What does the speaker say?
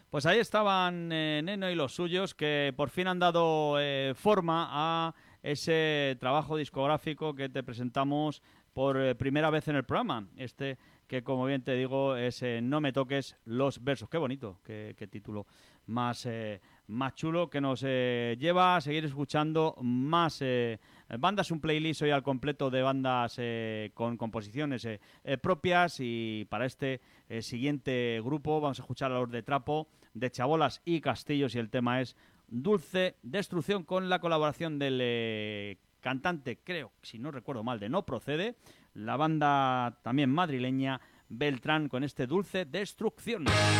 Pues ahí estaban Neno y los suyos, que por fin han dado forma a ese trabajo discográfico que te presentamos por primera vez en el programa. Este que, como bien te digo, es No me toques los versos. Qué bonito, qué título más chulo, que nos lleva a seguir escuchando más bandas, un playlist hoy al completo de bandas con composiciones propias. Y para este siguiente grupo vamos a escuchar a los de Trapo, de Chabolas y Castillos, y el tema es Dulce Destrucción, con la colaboración del cantante, creo, si no recuerdo mal, de No Procede, la banda también madrileña Beltrán, con este Dulce Destrucción.